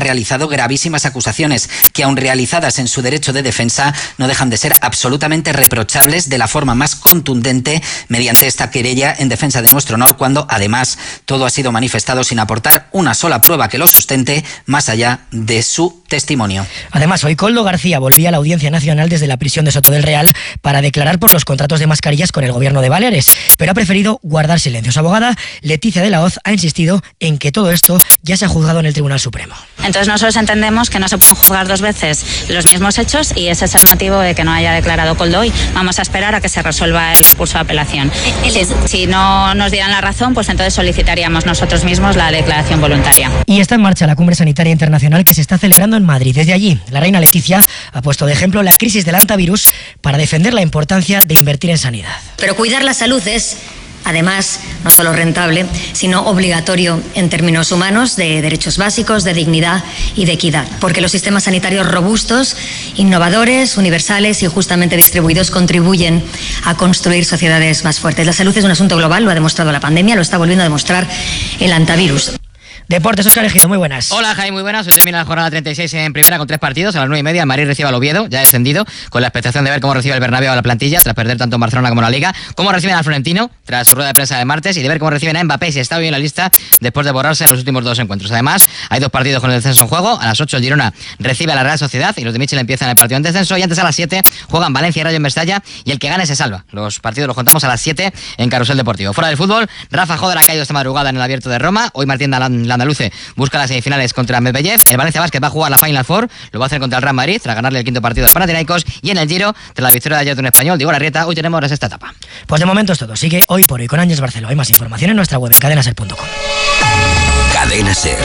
realizado gravísimas acusaciones que, aun realizadas en su derecho de defensa, no dejan de ser absolutamente reprochables de la forma más contundente mediante esta querella en defensa de nuestro honor, cuando además todo ha sido manifestado sin aportar una sola prueba que lo sustente más allá de su testimonio. Además, hoy Koldo García volvía a la Audiencia Nacional desde la prisión de Soto del Real para declarar por los contratos de mascarillas con el gobierno de Baleares, pero ha preferido guardar silencio. Su abogada, Leticia de la Hoz, ha insistido en que todo esto ya se ha juzgado en el Tribunal Supremo. Entonces nosotros entendemos que no se pueden juzgar dos veces los mismos hechos y ese es el motivo de que no haya declarado Koldo hoy. Vamos a esperar a que se resuelva el recurso de apelación. Si no nos dieran la razón, pues entonces solicitaríamos nosotros mismos la declaración voluntaria. Y está en marcha la Cumbre Sanitaria Internacional que se está celebrando en Madrid. Desde allí, la reina Leticia ha puesto de ejemplo la crisis del antivirus para defender la importancia de invertir en sanidad. Pero cuidar la salud es, además, no solo rentable, sino obligatorio en términos humanos, de derechos básicos, de dignidad y de equidad. Porque los sistemas sanitarios robustos, innovadores, universales y justamente distribuidos contribuyen a construir sociedades más fuertes. La salud es un asunto global, lo ha demostrado la pandemia, lo está volviendo a demostrar el antivirus. Deportes, Óscar Ejido, muy buenas. Hola, Jaime, muy buenas. Hoy termina la jornada 36 en primera con 3 partidos. A las 9:30 el Madrid recibe al Oviedo, ya descendido, con la expectación de ver cómo recibe el Bernabéu a la plantilla tras perder tanto en Barcelona como en la Liga, cómo reciben al Florentino tras su rueda de prensa de martes y de ver cómo reciben a Mbappé, si está bien en la lista después de borrarse en los últimos 2 encuentros. Además, hay 2 partidos con el descenso en juego. A las 8 el Girona recibe a la Real Sociedad y los de Michel empiezan el partido en descenso, y antes a las 7 juegan Valencia y Rayo en Mestalla y el que gane se salva. Los partidos los contamos a las 7 en Carrusel Deportivo. Fuera del fútbol, Rafa Joder ha caído esta madrugada en el Abierto de Roma. Hoy Martín Landaluce busca las semifinales contra Medvedev. El Valencia Basket va a jugar la Final Four, lo va a hacer contra el Real Madrid tras ganarle el 5º partido al Panathinaikos, y en el Giro, tras la victoria de ayer de un español, Diego Larrieta, hoy tenemos la 6ª etapa. Pues de momento es todo. Sigue Hoy por Hoy con Ángels Barceló. Hay más información en nuestra web en cadenaser.com. Cadena Ser.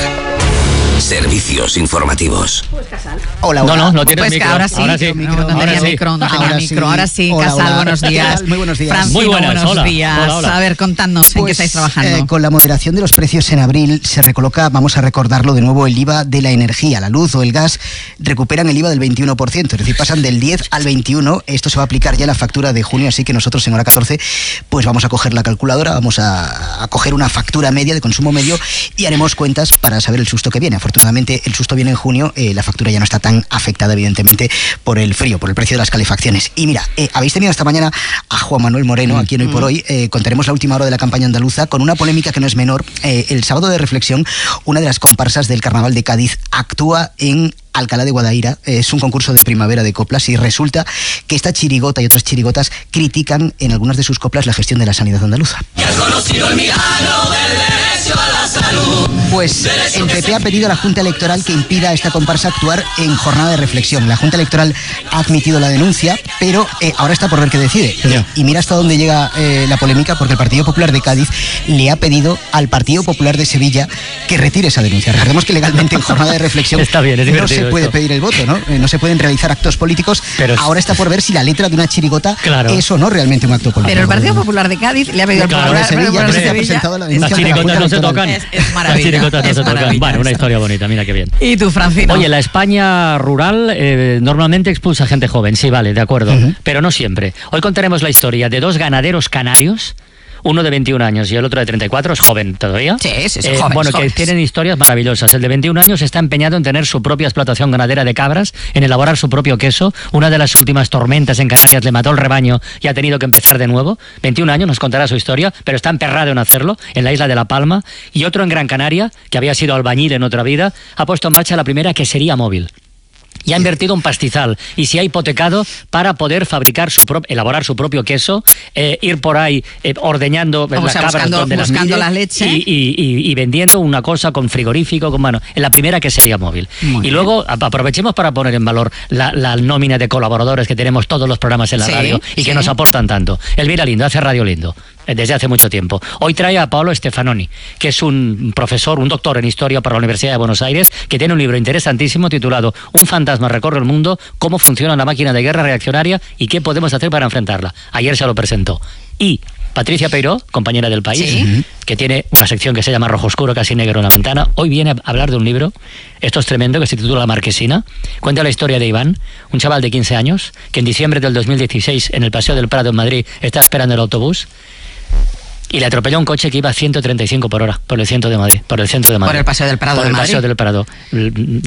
Servicios informativos. Hola, hola. No tienes pues micro. Ahora sí. No tenía micro. Ahora sí, hola, Casal, hola. buenos días. Muy buenos días. Francino, Muy buenas, buenos días. Hola. A ver, contadnos en qué estáis trabajando. Con la moderación de los precios en abril se recoloca, vamos a recordarlo de nuevo, el IVA de la energía. La luz o el gas recuperan el IVA del 21%, es decir, pasan del 10 al 21. Esto se va a aplicar ya en la factura de junio, así que nosotros en hora 14 pues vamos a coger la calculadora, vamos a coger una factura media de consumo medio y haremos cuentas para saber el susto que viene. Afortunadamente el susto viene en junio, la factura ya no está tan afectada evidentemente por el frío, por el precio de las calefacciones. Y mira, habéis tenido esta mañana a Juan Manuel Moreno aquí en Hoy por Hoy. Contaremos la última hora de la campaña andaluza con una polémica que no es menor. El sábado de reflexión, una de las comparsas del Carnaval de Cádiz actúa en Alcalá de Guadaira. Es un concurso de primavera de coplas y resulta que esta chirigota y otras chirigotas critican en algunas de sus coplas la gestión de la sanidad andaluza. ¿Y has conocido el milagro del derecho a la salud? Pues el PP ha pedido a la Junta Electoral que impida a esta comparsa actuar en jornada de reflexión. La Junta Electoral ha admitido la denuncia, pero ahora está por ver qué decide. Y mira hasta dónde llega la polémica, porque el Partido Popular de Cádiz le ha pedido al Partido Popular de Sevilla que retire esa denuncia. Recordemos que legalmente en jornada de reflexión está bien, es no se puede pedir el voto, ¿no? No se pueden realizar actos políticos. Pero ahora está por ver si la letra de una chirigota es o no realmente un acto político. Pero el Partido Popular de Cádiz le ha pedido al Popular de Sevilla. Las chirigotas no se tocan. Es maravilla. Las chirigotas no se tocan. Bueno, una historia bonita, mira qué bien. ¿Y tú, Francino? Oye, la España rural normalmente expulsa gente joven, sí, vale, de acuerdo, pero no siempre. Hoy contaremos la historia de 2 ganaderos canarios, uno de 21 años y el otro de 34, es joven todavía. Sí, joven. Bueno, que tienen historias maravillosas. El de 21 años está empeñado en tener su propia explotación ganadera de cabras, en elaborar su propio queso. Una de las últimas tormentas en Canarias le mató el rebaño y ha tenido que empezar de nuevo. 21 años, nos contará su historia, pero está emperrado en hacerlo, en la isla de La Palma. Y otro en Gran Canaria, que había sido albañil en otra vida, ha puesto en marcha la primera quesería móvil. Y ha invertido un pastizal y se ha hipotecado para poder fabricar elaborar su propio queso, ir por ahí ordeñando las cabras donde buscando la leche y vendiendo una cosa con frigorífico, en la primera quesería móvil. Y luego aprovechemos para poner en valor la nómina de colaboradores que tenemos todos los programas en la radio y que nos aportan tanto. Elvira Lindo hace Radio Lindo desde hace mucho tiempo. Hoy trae a Paolo Stefanoni, que es un profesor, un doctor en historia por la Universidad de Buenos Aires, que tiene un libro interesantísimo titulado Un fantasma recorre el mundo, cómo funciona la máquina de guerra reaccionaria y qué podemos hacer para enfrentarla. Ayer se lo presentó. Y Patricia Peiró, compañera del País, que tiene una sección que se llama Rojo Oscuro, casi negro en la ventana, hoy viene a hablar de un libro, esto es tremendo, que se titula La Marquesina. Cuenta la historia de Iván, un chaval de 15 años, que en diciembre del 2016, en el Paseo del Prado en Madrid, está esperando el autobús y le atropelló un coche que iba a 135 por hora por el centro de Madrid, por el Paseo del Prado de Madrid. Paseo del Prado.